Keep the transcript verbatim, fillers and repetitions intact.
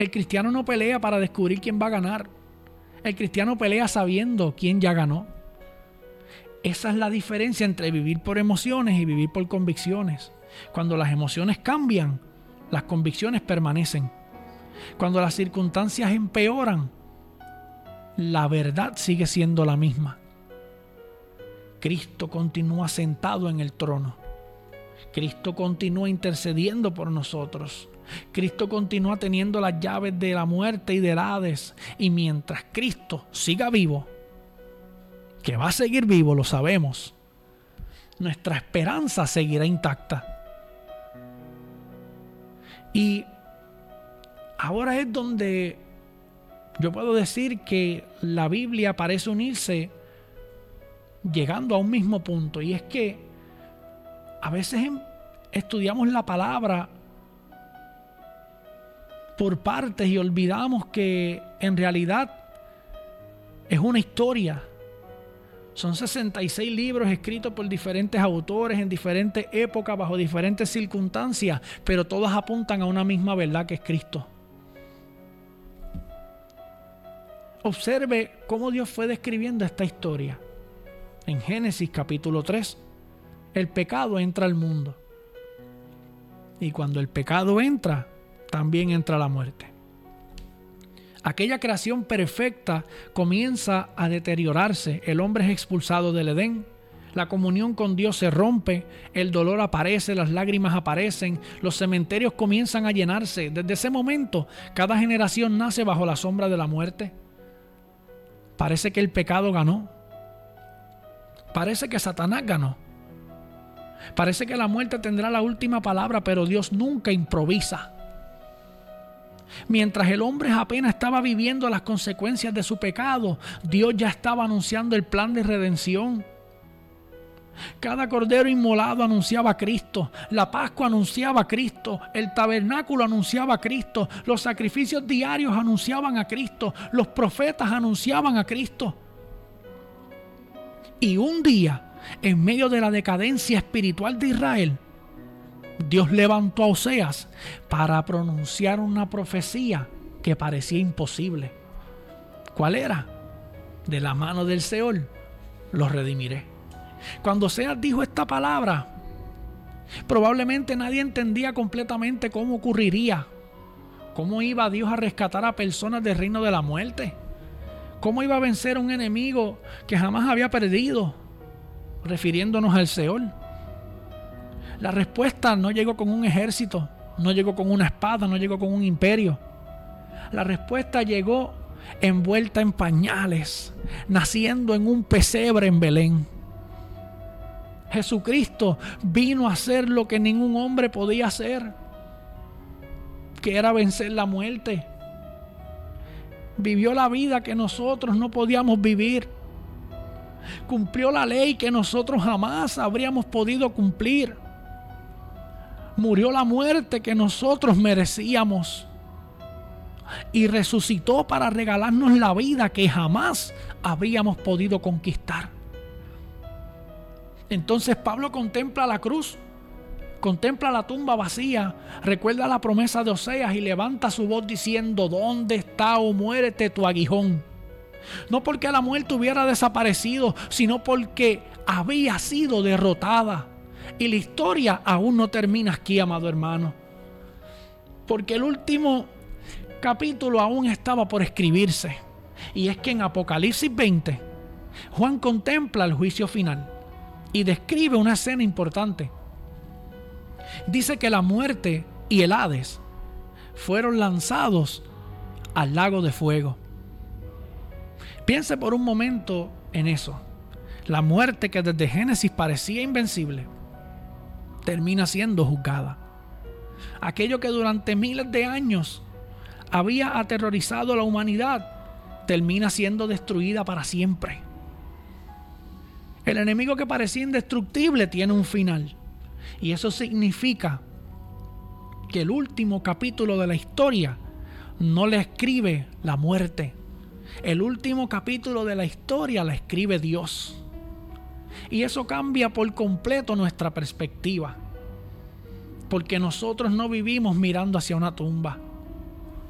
El cristiano no pelea para descubrir quién va a ganar. El cristiano pelea sabiendo quién ya ganó. Esa es la diferencia entre vivir por emociones y vivir por convicciones. Cuando las emociones cambian, las convicciones permanecen. Cuando las circunstancias empeoran, la verdad sigue siendo la misma. Cristo continúa sentado en el trono. Cristo continúa intercediendo por nosotros. Cristo continúa teniendo las llaves de la muerte y del Hades. Y mientras Cristo siga vivo, que va a seguir vivo, lo sabemos, nuestra esperanza seguirá intacta. Y ahora es donde yo puedo decir que la Biblia parece unirse llegando a un mismo punto. Y es que a veces estudiamos la palabra por partes y olvidamos que en realidad es una historia. Son sesenta y seis libros escritos por diferentes autores en diferentes épocas, bajo diferentes circunstancias, pero todas apuntan a una misma verdad, que es Cristo. Observe cómo Dios fue describiendo esta historia. En Génesis capítulo tres, el pecado entra al mundo. Y cuando el pecado entra, también entra la muerte. Aquella creación perfecta comienza a deteriorarse. El hombre es expulsado del Edén. La comunión con Dios se rompe. El dolor aparece, las lágrimas aparecen. Los cementerios comienzan a llenarse. Desde ese momento, cada generación nace bajo la sombra de la muerte. Parece que el pecado ganó. Parece que Satanás ganó. Parece que la muerte tendrá la última palabra, pero Dios nunca improvisa. Mientras el hombre apenas estaba viviendo las consecuencias de su pecado, Dios ya estaba anunciando el plan de redención. Cada cordero inmolado anunciaba a Cristo, la Pascua anunciaba a Cristo, el tabernáculo anunciaba a Cristo, los sacrificios diarios anunciaban a Cristo, los profetas anunciaban a Cristo. Y un día, en medio de la decadencia espiritual de Israel, Dios levantó a Oseas para pronunciar una profecía que parecía imposible. ¿Cuál era? De la mano del Seol los redimiré. Cuando Oseas dijo esta palabra, probablemente nadie entendía completamente cómo ocurriría. ¿Cómo iba Dios a rescatar a personas del reino de la muerte? ¿Cómo iba a vencer a un enemigo que jamás había perdido? Refiriéndonos al Seol. La respuesta no llegó con un ejército, no llegó con una espada, no llegó con un imperio. La respuesta llegó envuelta en pañales, naciendo en un pesebre en Belén. Jesucristo vino a hacer lo que ningún hombre podía hacer, que era vencer la muerte. Vivió la vida que nosotros no podíamos vivir. Cumplió la ley que nosotros jamás habríamos podido cumplir. Murió la muerte que nosotros merecíamos. Y resucitó para regalarnos la vida que jamás habríamos podido conquistar. Entonces Pablo contempla la cruz, contempla la tumba vacía, recuerda la promesa de Oseas y levanta su voz diciendo: ¿dónde está, oh muerte, tu aguijón? No porque la muerte hubiera desaparecido, sino porque había sido derrotada. Y la historia aún no termina aquí, amado hermano, porque el último capítulo aún estaba por escribirse. Y es que en Apocalipsis veinte, Juan contempla el juicio final y describe una escena importante. Dice que la muerte y el Hades fueron lanzados al lago de fuego. Piense por un momento en eso. La muerte, que desde Génesis parecía invencible, termina siendo juzgada. Aquello que durante miles de años había aterrorizado a la humanidad termina siendo destruida para siempre. El enemigo que parecía indestructible tiene un final. Y eso significa que el último capítulo de la historia no le escribe la muerte. El último capítulo de la historia la escribe Dios. Y eso cambia por completo nuestra perspectiva. Porque nosotros no vivimos mirando hacia una tumba.